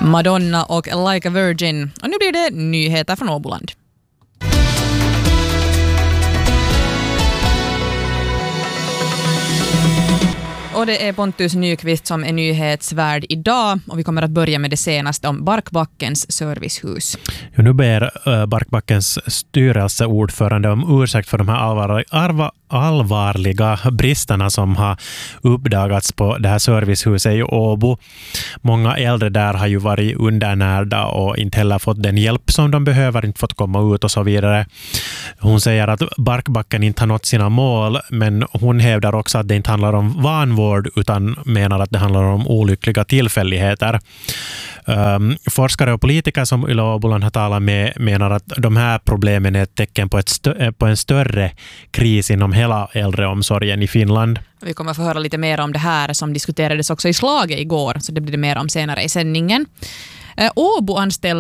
Madonna och Like a Virgin. Och nu blir det nyheter från Åboland. Och det är Pontus Nyqvist som är nyhetsvärd idag och vi kommer att börja med det senaste om Barkbackens servicehus. Ja, nu ber Barkbackens styrelseordförande om ursäkt för de här allvarliga bristerna som har uppdagats på det här servicehuset i Åbo. Många äldre där har ju varit undernärda och inte heller fått den hjälp som de behöver, inte fått komma ut och så vidare. Hon säger att Barkbacken inte har nått sina mål, men hon hävdar också att det inte handlar om vanvård utan menar att det handlar om olyckliga tillfälligheter. Forskare och politiker som Yle Åboland har talat med menar att de här problemen är ett tecken på en större kris inom hela äldreomsorgen i Finland. Vi kommer att få höra lite mer om det här som diskuterades också i Slaget igår, så det blir det mer om senare i sändningen. Åbo anställda